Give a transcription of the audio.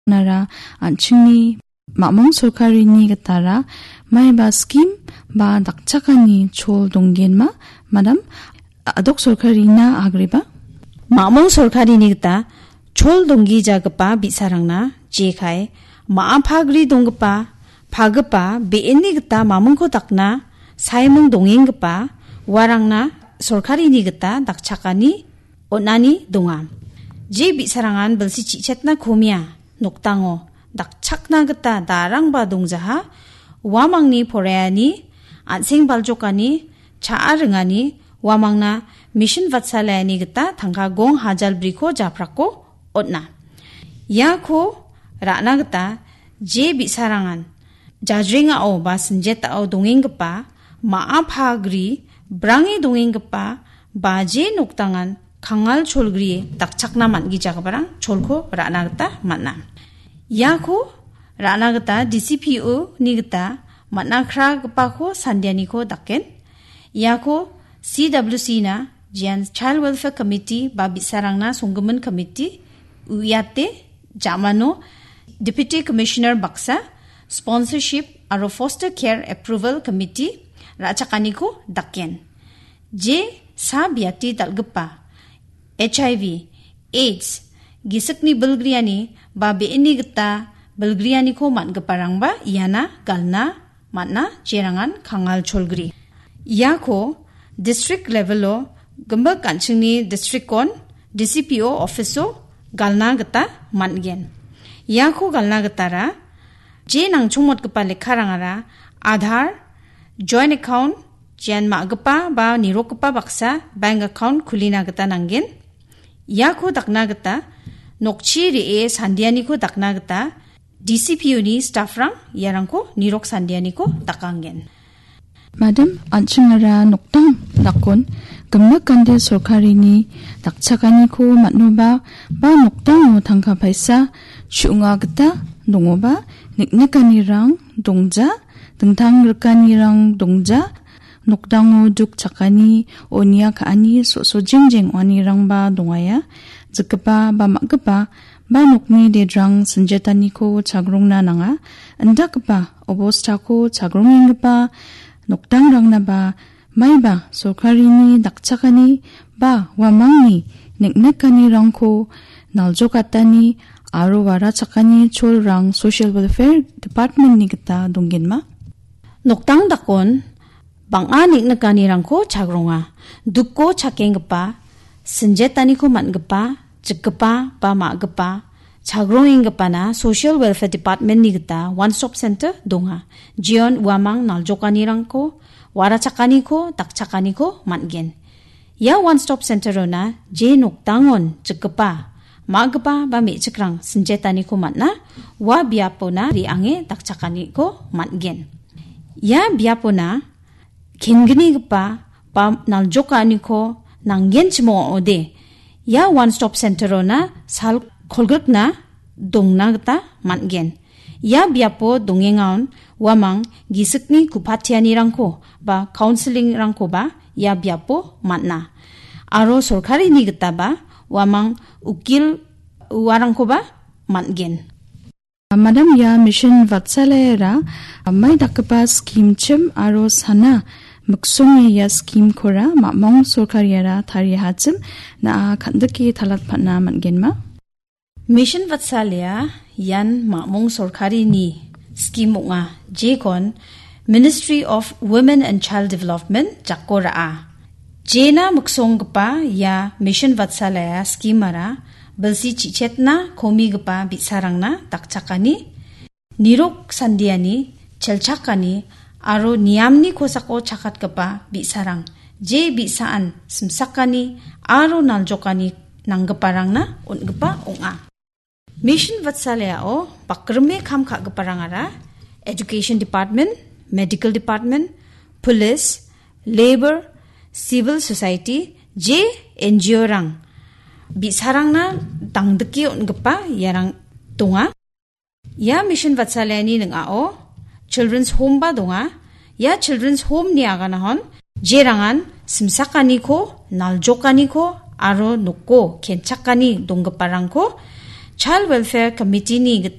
nara anchingni mamong sorkarini gitara maiba skim ba dakchakani chol donggenma madam adok sorkarina agreba mamong sorkarini gita chol donggi jagpa bisarangna jekai maapagri dongpa pagpa beeni gita mamongko dakna saimung dongengpa warangna sorkarini gita dakchakani onani donga je bisarangan belsi chichetna komia noktango dakchakna gita darangba dongjaha wamangni porayani anseng baljokani chaarengani wamangna mission vatsalayani gita tangka gong hajal briko japrako otna yako rana gita je bisarangan jajringao ba senjetao dongengpa maapagri brangi dongengpa ba je noktangan kangal cholgri dakchakna mangi jagabarang cholko rana gita manna yako rana gita DCPO ni gita matnakra gpako sandianiko daken yako CWC na jian Child Welfare Committee ba bisarangna songgemen committee uyate jamano Deputy Commissioner Baksa sponsorship aro foster care approval committee rachakaniko daken je sabiati dalgpa HIV AIDS gisakni belgriani ba beeni gita belgriani ko matgaparang ba iana galna matna jerangan kangal cholgri yako district levelo gamba kanchingni district kon DCPO office galna gita matgen yako galna gitara je nangchungmot gpa lekharangara Aadhaar joint account jian magpa ba nirokpa baksa bank account khulina gita nanggen yako dakna gita nokchi re sandiani ko dakna gita DCPO ni staff rang yarangko nirok sandiani ko dakanggen madam anchingara noktang dakon gemmak kande sorkarini dakchakani ko matnoba ba noktang tangka paisa chunga gita dongoba niknikanirang dongja dengtang rekanirang dongja nokdango duk chakani onia kaani so jengjeng wanirang ba dongaya jikpa ba makpa ba nokni dedrang senjetani ko chagrongna nanga andakpa obostra ko chagrongengpa nokdangrangna ba maiba sorkarini dakchakani ba wamangni niknikanirangko naljokatani aro warachakani cholrang social welfare department ni gita donggenma noktang dakon banga niknikanirangko chagronga dukko chakengpa senjetaniko mangpa jikpa ba magpa chagrongengpa na social welfare department ni gita one stop center donga jion wamang naljokanirangko warachakaniko dakchakaniko manggen ya one stop center rona je noktangon jikpa magpa ba mechikrang senjetaniko matna wa biapona riange dakchakaniko manggen ya biapona kengni gpa ba naljokaniko nanggen chimo ode ya one stop center rona sal kolgakna dongna gita manggen ya biapo dongengaon wamang gisakni kupatianirangko ba counseling rangko ba ya biapo matna aro sorkarini gita ba wamang ukil warangko ba manggen madam ya mission vatsalayara mai dakpa scheme chim aro sana muksongi ya scheme kora mamong sorkariyara thari hachim na khandaki thalat phanna manggenma mission vatsalaya yan mamong sorkarini scheme nga jekon Ministry of Women and Child Development jakora jena muksongpa ya mission vatsalaya scheme ara belsi chichetna komigpa bisarangna dakchakani nirok sandiani chelchakani aro niamni kosako chakatgpa bisarang je bisaan simsakani aro naljokani nanggaparangna ongpa onga mission vatsalaya o pakrme kham khagparangara education department medical department police labor civil society je NGO rang bisarangna dangdeki ongpa yarang donga ya mission vatsalayani ningao children's home ba donga ya children's home ni agana hon jerangan simsakani ko naljokani ko aro nokko kenchakani donggaparangko child welfare committee ni